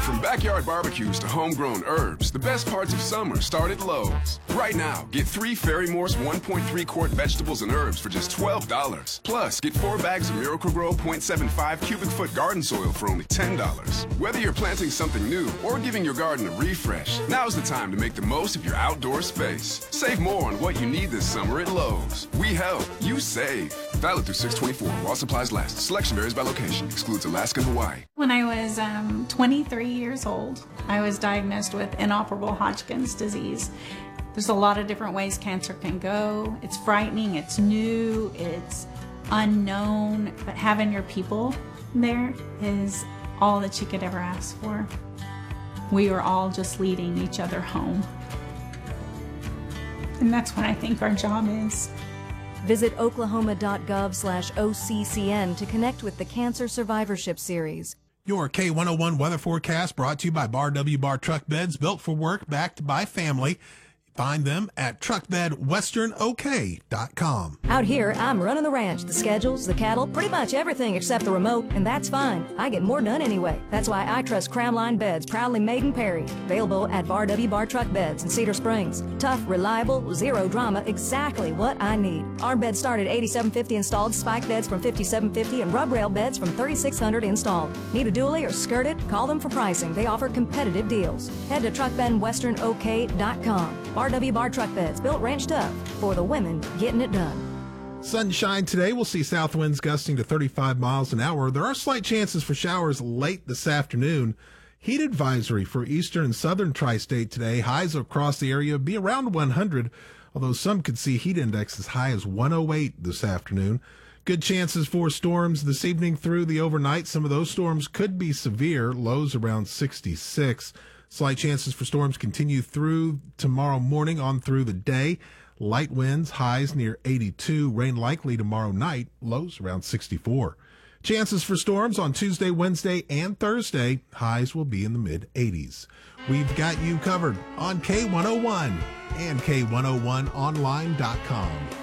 From backyard barbecues to homegrown herbs, the best parts of summer start at Lowe's. Right now, get 3 Ferry-Morse 1.3 quart vegetables and herbs for just $12. Plus, get 4 bags of Miracle-Gro 0.75 cubic foot garden soil for only $10. Whether you're planting something new or giving your garden a refresh, now's the time to make the most of your outdoor space. Save more on what you need this summer at Lowe's. We help, you save. Valid through 6/24 while supplies last. Selection varies by location. Excludes Alaska and Hawaii. When I was 23 years old, I was diagnosed with inoperable Hodgkin's disease. There's a lot of different ways cancer can go. It's frightening, it's new, it's unknown, but having your people there is all that you could ever ask for. We were all just leading each other home. And that's what I think our job is. Visit oklahoma.gov/OCCN to connect with the Cancer Survivorship Series. Your K101 weather forecast brought to you by Bar W Bar Truck Beds, built for work, backed by family. Find them at truckbedwesternok.com. Out here, I'm running the ranch, the schedules, the cattle, pretty much everything except the remote, and that's fine. I get more done anyway. That's why I trust Crown Line Beds, proudly made in Perry. Available at Bar W Bar Truck Beds in Cedar Springs. Tough, reliable, zero drama, exactly what I need. Our beds start at $8,750 installed, spike beds from $5,750, and rub rail beds from $3,600 installed. Need a dually or skirted? Call them for pricing. They offer competitive deals. Head to truckbedwesternok.com. RW Bar Truck Beds, built ranch tough for the women getting it done. Sunshine today. We'll see south winds gusting to 35 miles an hour. There are slight chances for showers late this afternoon. Heat advisory for eastern and southern tri-state today. Highs across the area be around 100, although some could see heat index as high as 108 this afternoon. Good chances for storms this evening through the overnight. Some of those storms could be severe, lows around 66. Slight chances for storms continue through tomorrow morning on through the day. Light winds, highs near 82. Rain likely tomorrow night, lows around 64. Chances for storms on Tuesday, Wednesday, and Thursday. Highs will be in the mid-80s. We've got you covered on K101 and K101online.com.